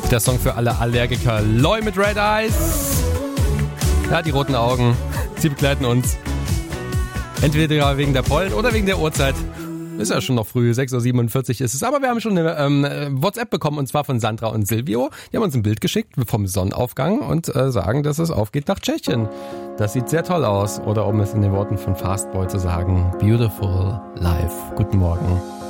Der Song für alle Allergiker. Loy mit Red Eyes. Ja, die roten Augen. Sie begleiten uns. Entweder wegen der Pollen oder wegen der Uhrzeit. Ist ja schon noch früh, 6.47 Uhr ist es. Aber wir haben schon eine WhatsApp bekommen, und zwar von Sandra und Silvio. Die haben uns ein Bild geschickt vom Sonnenaufgang und sagen, dass es aufgeht nach Tschechien. Das sieht sehr toll aus. Oder um es in den Worten von Fastboy zu sagen, beautiful life. Guten Morgen.